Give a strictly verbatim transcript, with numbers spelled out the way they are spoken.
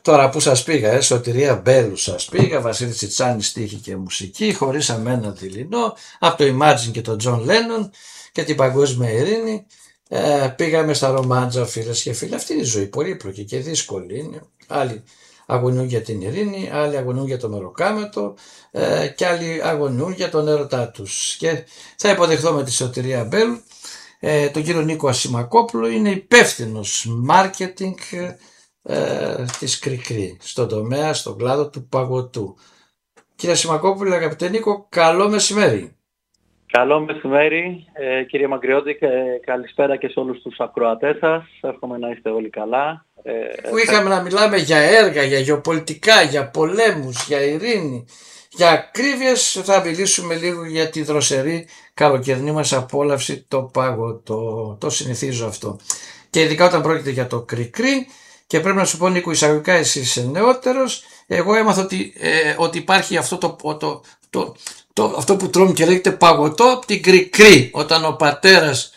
Τώρα που σας πήγα, ε, Σωτηρία Μπέλου σας πήγα, Βασίλη Τσιτσάνη στίχη και μουσική, χωρίσαμε ένα δειλινό, από το Imagine και τον Τζον Λένον και την παγκόσμια ειρήνη. Ε, πήγαμε στα ρομάντζα, φίλες και φίλοι. Αυτή είναι η ζωή, πολύπλοκη και δύσκολη είναι. Άλλοι αγωνιούν για την ειρήνη, άλλοι αγωνιούν για το μεροκάματο ε, και άλλοι αγωνιούν για τον έρωτά τους. Και θα υποδεχθώ με τη Σωτηρία Μπέλου ε, τον κύριο Νίκο Ασημακόπουλο, είναι υπεύθυνος marketing ε, της Κρικρή στον τομέα, στον κλάδο του παγωτού. Κύριε Ασημακόπουλο, αγαπητέ Νίκο, καλό μεσημέρι. Καλό μεσημέρι, ε, κύριε Μαγκριώτη, και καλησπέρα και σε όλους τους ακροατές σας. Εύχομαι να είστε όλοι καλά. Ε, Που είχαμε θα... να μιλάμε για έργα, για γεωπολιτικά, για πολέμους, για ειρήνη, για ακρίβειες, θα μιλήσουμε λίγο για τη δροσερή καλοκαιρινή μας απόλαυση, το παγωτό. Το συνηθίζω αυτό. Και ειδικά όταν πρόκειται για το Κρικρή. Και πρέπει να σου πω, Νίκο, εισαγωγικά εσύ είσαι νεότερος. Εγώ έμαθα ότι, ε, ότι υπάρχει αυτό το, το, το, το, αυτό που τρώμε και λέγεται παγωτό από την Κρικρή. Όταν ο πατέρας